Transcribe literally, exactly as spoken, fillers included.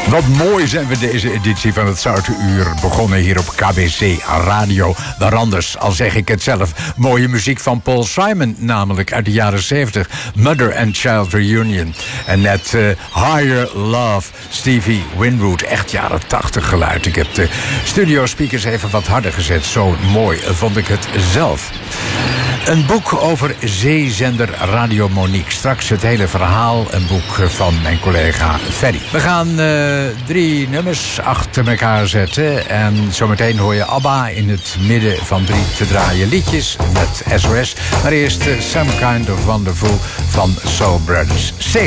Wat mooi zijn we deze editie van het Zoute Uur begonnen hier op K B C Radio. Waar anders, al zeg ik het zelf, mooie muziek van Paul Simon, namelijk uit de jaren zeventig. Mother and Child Reunion. En net uh, Higher Love, Stevie Winwood. Echt jaren tachtig geluid. Ik heb de studio speakers even wat harder gezet. Zo mooi vond ik het zelf. Een boek over zeezender Radio Monique. Straks het hele verhaal. Een boek van mijn collega Ferry. We gaan uh, drie nummers achter elkaar zetten. En zometeen hoor je ABBA in het midden van drie te draaien liedjes met S O S. Maar eerst uh, Some Kind of Wonderful van Soul Brothers. Zeg.